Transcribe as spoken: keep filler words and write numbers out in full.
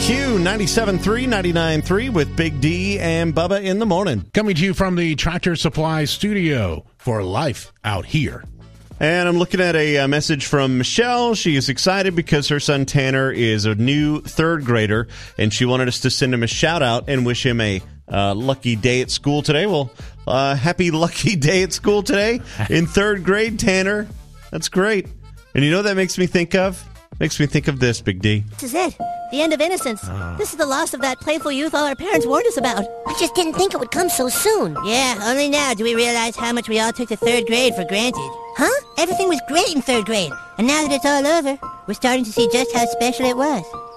Q ninety-seven point three, ninety-nine point three with Big D and Bubba in the morning. Coming to you from the Tractor Supply studio for Life Out Here. And I'm looking at a, a message from Michelle. She is excited because her son Tanner is a new third grader, and she wanted us to send him a shout out and wish him a uh, lucky day at school today. Well, uh, happy lucky day at school today in third grade, Tanner. That's great. And you know what that makes me think of? Makes me think of this, Big D. This is it. The end of innocence. Oh. This is the loss of that playful youth all our parents warned us about. I just didn't think it would come so soon. Yeah, only now do we realize how much we all took the third grade for granted. Huh? Everything was great in third grade. And now that it's all over, we're starting to see just how special it was.